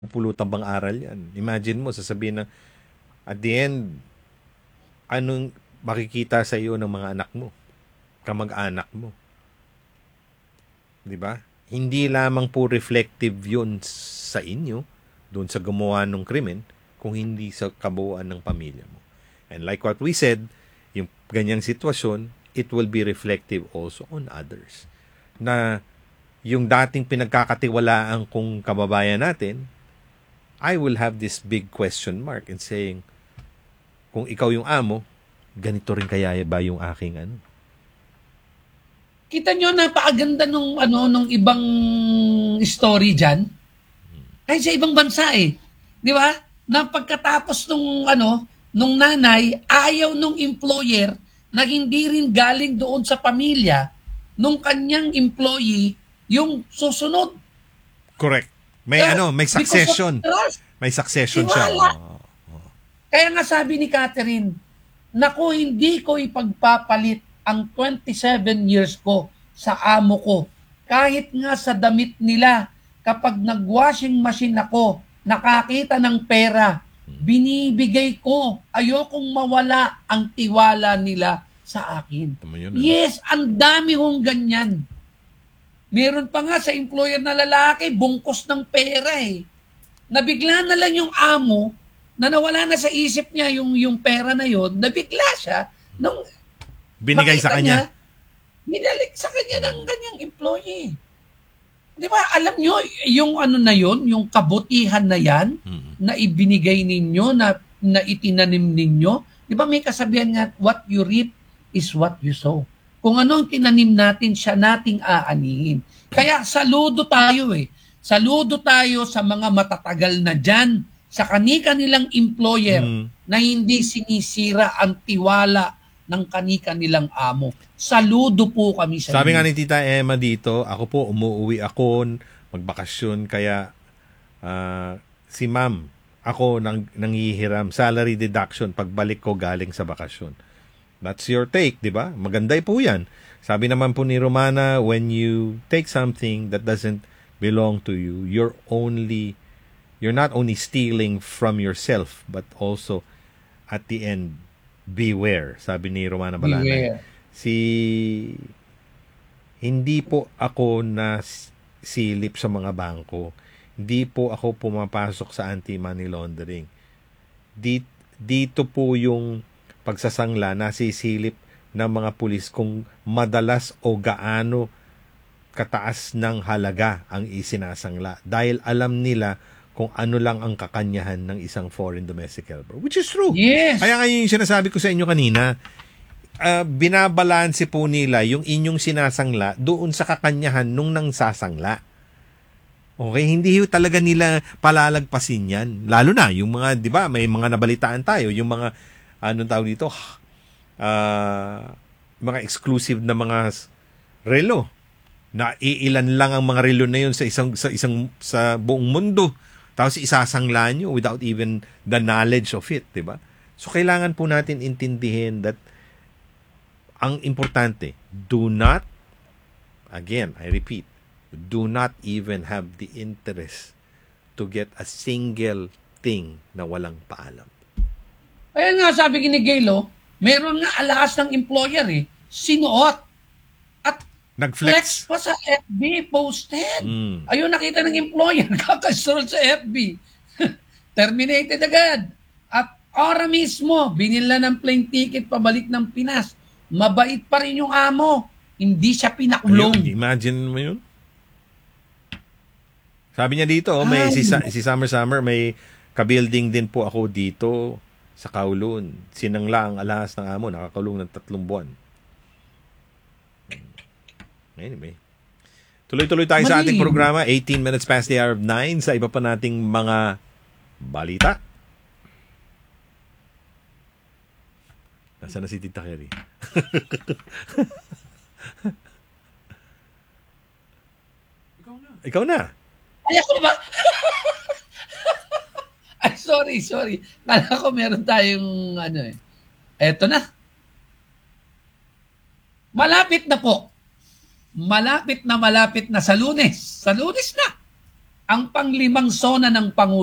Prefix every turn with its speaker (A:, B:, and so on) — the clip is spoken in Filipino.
A: pupulutan bang aral yan? Imagine mo, sasabihin na, at the end, anong makikita sa iyo ng mga anak mo, kamag-anak mo, di ba? Hindi lamang po reflective yun sa inyo, doon sa gumawa ng krimen, kung hindi sa kabuuan ng pamilya mo. And like what we said, yung ganyang sitwasyon, it will be reflective also on others. Na yung dating pinagkakatiwalaan kong kababayan natin, I will have this big question mark in saying, kung ikaw yung amo, ganito rin kaya ba yung aking ano?
B: Kita nyo, napakaganda nung ibang story dyan. Ay, sa ibang bansa eh. Di ba? Na pagkatapos nung nanay, ayaw nung employer na hindi rin galing doon sa pamilya nung kanyang employee yung susunod.
A: Correct. May may
B: Because of
A: succession.
B: trust.
A: May succession siya.
B: Tiwala. Kaya nga sabi ni Catherine, naku, hindi ko ipagpapalit ang 27 years ko sa amo ko. Kahit nga sa damit nila, kapag nag-washing machine ako, nakakita ng pera, binibigay ko. Ayokong mawala ang tiwala nila sa akin. Yes, ang dami hong ganyan. Meron pa nga sa employer na lalaki, bungkos ng pera eh. Nabigla na lang yung amo, na nawala na sa isip niya yung pera na yon, nabigla siya nung
A: binigay sa kanya.
B: Binalik sa kanya ng kanyang employee. Di ba, alam nyo, yung ano na yon, yung kabutihan na yan, na ibinigay ninyo, na itinanim ninyo, di ba may kasabihan nga, what you reap is what you sow. Kung ano ang tinanim natin, siya nating aanihin. Kaya saludo tayo eh. Saludo tayo sa mga matatagal na dyan, sa kani-kanilang employer na hindi sinisira ang tiwala ng kani-kanilang amo. Saludo po kami sa
A: Sabi
B: inyo.
A: nga ni Tita Emma dito, ako po umuwi ako magbakasyon kaya si ma'am, ako nanghihiram salary deduction pagbalik ko galing sa bakasyon. That's your take, di ba? Maganda po yan. Sabi naman po ni Romana, when you take something that doesn't belong to you, you're not only stealing from yourself, but also at the end, beware, sabi ni Romana Balanay. Hindi po ako na silip sa mga bangko. Hindi po ako pumapasok sa anti-money laundering. Dito po yung pagsasangla, nasisilip ng mga pulis kung madalas o gaano kataas ng halaga ang isinasangla. Dahil alam nila kung ano lang ang kakanyahan ng isang foreign domestic helper. Which is true.
B: Yes.
A: Kaya nga yung sinasabi ko sa inyo kanina, binabalanse po nila yung inyong sinasangla doon sa kakanyahan nung nang sasangla. Okay, hindi talaga nila palalagpasin yan. Lalo na yung mga, di ba, may mga nabalitaan tayo, yung mga, anong tawag dito, mga exclusive na mga relo. Na iilan lang ang mga relo na yun sa buong mundo. Tapos isasangla nyo without even the knowledge of it, di ba? So, kailangan po natin intindihin that ang importante, do not, again, I repeat, do not even have the interest to get a single thing na walang paalam.
B: Kaya nga sabi ni Gelo, meron nga alahas ng employer eh, sinuot. At
A: nag-flex
B: pa sa FB, posted. Ayun, nakita ng employer, kakastroll sa FB. Terminated agad. At ora mismo, binila ng plane ticket pabalik ng Pinas. Mabait pa rin yung amo. Hindi siya pinakulong.
A: Ayun, imagine mo yun. Sabi niya dito, may si Summer, may ka-building din po ako dito sa Kowloon. Sinangla ang alahas ng amo, nakakulong ng 3 buwan. Anyway. Tuloy-tuloy tayo sa ating programa. 18 minutes past the hour of 9 sa iba pa nating mga balita. Nasaan na si Tita Kerry? Ikaw na.
B: Ay, ako ba? Ay, sorry. Kala ko meron tayong Eto na. Malapit na po. Malapit na sa Lunes. Sa Lunes na. ang panglimang sona ng Pangulo